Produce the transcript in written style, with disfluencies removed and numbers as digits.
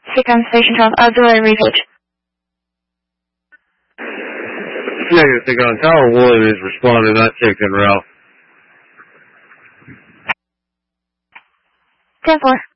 Second Station 12, auxiliary research. Negative, take on Tower 1 is responding, not checked in route. 10-4.